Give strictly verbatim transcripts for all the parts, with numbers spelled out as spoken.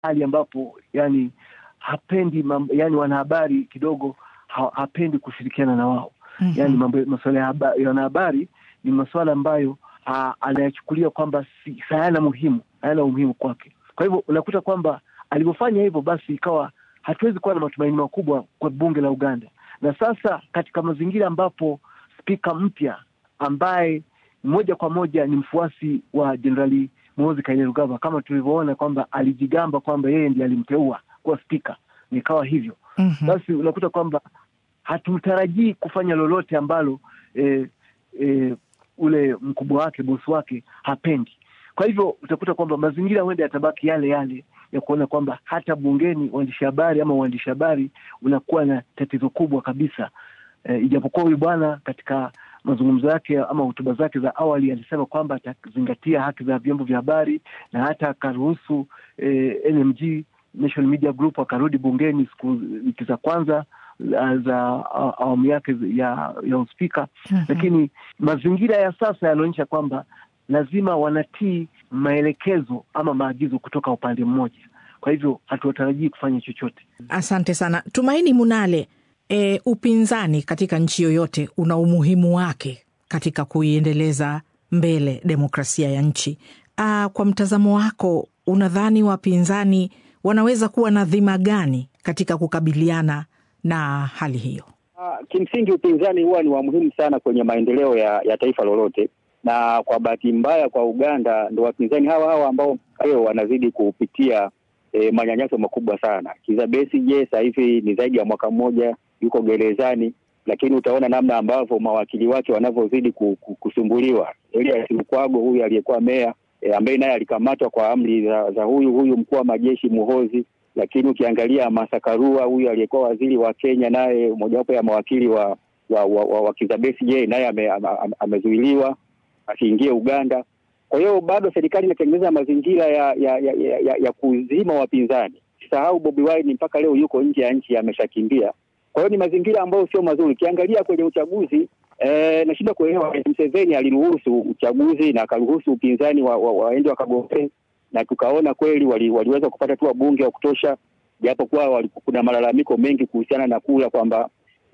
hali ambapo yani hapendi mambo, yani wanahabari kidogo ha, hapendi kushirikiana na wao. Mm-hmm. Yani mambo masuala ya habari, wanahabari ni masuala ambayo anayachukulia kwamba si hayana muhimu, hayana umuhimu kwake. Kwa hivyo unakuta kwamba alipofanya hivyo basi ikawa hatuwezi kuwa na matumaini makubwa kwa bunge la Uganda. Na sasa katika mazingira ambapo spika mpya ambaye moja kwa moja ni mfuasi wa Jenerali Muhoozi Kainerugaba, kama tulivyoona kwamba alijigamba kwamba yeye ndiye alimteua kuwa spika, nikawa hivyo. Mm-hmm. Basi unakuta kwamba hatutarajii kufanya lolote ambalo eh, eh, ule mkubwa wake, bosi wake hapendi. Kwa hivyo utakuta kwamba mazingira huenda yatabaki yale yale ya kuona kwamba hata bungeni waandishi habari ama waandishi habari unakuwa na tatizo kubwa kabisa. E, ijapokuwa huyu bwana katika mazungumzo yake ama hotuba zake za awali alisema kwamba atazingatia haki za vyombo vya habari na hata akaruhusu e, N M G National Media Group akarudi bungeni siku wiki za kwanza za awamu yake ya, ya uspika. Mm-hmm. Lakini mazingira ya sasa yanaonyesha kwamba lazima wanatii maelekezo ama maagizo kutoka upande mmoja. Kwa hivyo hatutarajii kufanya chochote. Asante sana. Tumaini Munale, e, upinzani katika nchi yoyote una umuhimu wake katika kuiendeleza mbele demokrasia ya nchi. A, kwa mtazamo wako unadhani wapinzani wanaweza kuwa na dhima gani katika kukabiliana na hali hiyo? Uh, kimsingi upinzani huwa ni wa muhimu sana kwenye maendeleo ya, ya taifa lolote. Na kwa bahati mbaya kwa Uganda ndio wapinzani hawa hawa ambao leo wanazidi kupitia e, manyanyaso makubwa sana. Kizza Besigye sasa hivi ni zaidi ya mwaka mmoja yuko gerezani, lakini utaona namna ambavyo mawakili wake wanavyozidi kusumbuliwa. Elias Lukwago huyu aliyekuwa meya e, ambaye naye alikamatwa kwa amri za, za huyu huyu mkuu wa majeshi Muhoozi. Lakini ukiangalia Martha Karua huyu aliyekuwa waziri wa Kenya, naye mojawapo ya mawakili wa wa, wa, wa, wa Kizza Besigye naye amezuiliwa ame, ame asiingie Uganda. Kwa hiyo bado serikali inatengeneza mazingira ya ya, ya, ya, ya kuzima wapinzani. Sahau Bobi Wine mpaka leo yuko nje ya nchi, ameshakimbia. Kwa hiyo ni mazingira ambayo sio mazuri. Kiangalia kwenye uchaguzi eh nashinda kuelewa. Museveni aliruhusu uchaguzi na akaruhusu upinzani wa, wa, waende wakagombee, na tukaona kweli wali, waliweza kupata tu wabunge wa kutosha, japo kwa kuna malalamiko mengi kuhusiana na kula kwamba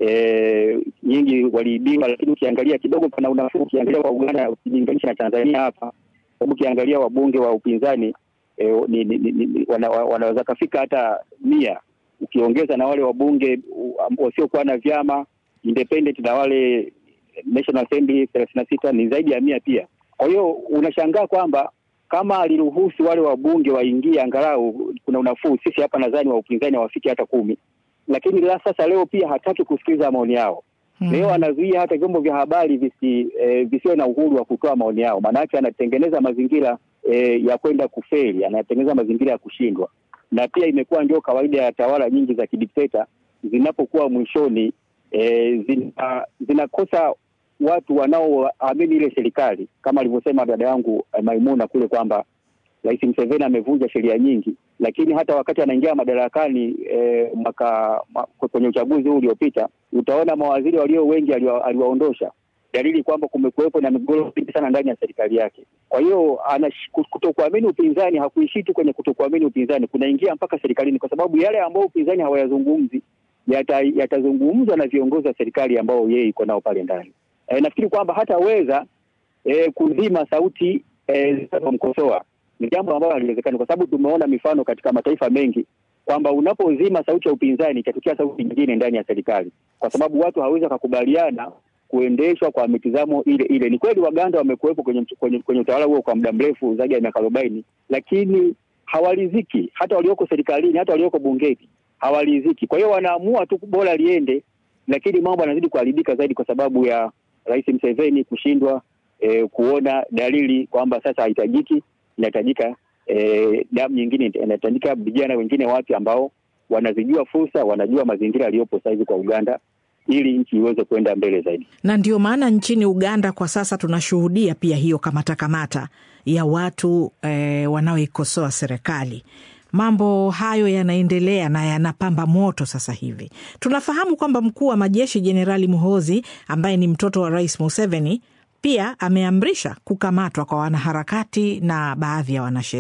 eh nyingi waliibiwa. Lakini ukiangalia kidogo pana unafuu. Ukiangalia kwa Uganda ukilinganisha na Tanzania hapa, sababu ukiangalia wabunge wa upinzani eh, ni, ni, ni, wana, wanaweza kufika hata mia, ukiongeza na wale wabunge wasiokuwa na vyama independent na wale National Assembly thelathini na sita ni zaidi ya mia pia. Kwa hiyo unashangaa kwamba kama aliruhusu wale wabunge waingie angalau kuna unafuu, sisi hapa nadhani wa upinzani hawafiki hata kumi. Lakini la sasa leo pia hataki kusikiliza maoni yao. Hmm. Leo anazuia hata vyombo vya habari visi eh, visiwe na uhuru wa kutoa maoni yao. Maana yake anatengeneza mazingira eh, ya kwenda kufeli, anatengeneza mazingira ya kushindwa. Na pia imekuwa ndio kawaida ya tawala nyingi za kidikteta, zinapokuwa mwishoni eh, zina, zinakosa watu wanaoamini ile serikali. Kama alivyosema dada yangu eh, Maimuna kule kwamba Rais Museveni amevunja sheria nyingi, lakini hata wakati anaingia madarakani eh, mwaka kwenye uchaguzi huu uliopita, utaona mawaziri walio wengi aliwaondosha. Dalili kwamba kumekuwepo na migogoro mingi sana ndani ya serikali yake. Kwa hiyo kutokuamini upinzani hakuishi tu kwenye kutokuamini upinzani, kunaingia mpaka serikalini, kwa sababu yale ambao upinzani hawayazungumzi yatazungumzwa yata na viongozi wa serikali ambao yeye iko nao pale ndani. E, nafikiri kwamba hataweza e, kuzima sauti e, za kumkosoa. Ni jambo ambalo haliwezekani, kwa sababu tumeona mifano katika mataifa mengi kwamba unapozima sauti ya upinzani ikatokea sauti nyingine ndani ya serikali, kwa sababu watu hawawezi kukubaliana kuendeshwa kwa mitazamo ile ile. Ni kweli Waganda wamekuwepo kwenye, kwenye kwenye utawala huo kwa muda mrefu zaidi ya miaka arobaini, lakini hawaliziki. Hata walioko serikalini, hata walioko bungeni hawaliziki. Kwa hiyo wanaamua tu bora liende, lakini mambo yanazidi kuharibika zaidi kwa sababu ya Rais Museveni kushindwa e, kuona dalili kwamba sasa haitajiki, inahitajika e, damu nyingine, inahitajika vijana wengine watu ambao wanazijua fursa, wanajua mazingira yaliyopo sasa hivi kwa Uganda, ili nchi iweze kwenda mbele zaidi. Na ndio maana nchini Uganda kwa sasa tunashuhudia pia hiyo kamata kamata ya watu e, wanaoikosoa serikali. Mambo hayo yanaendelea na yanapamba moto sasa hivi. Tunafahamu kwamba mkuu wa majeshi Jenerali Muhoozi, ambaye ni mtoto wa Rais Museveni, pia ameamrisha kukamatwa kwa wanaharakati na baadhi ya wanasheria.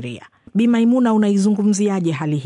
Bi Maimuna, unaizungumziaje hali hii?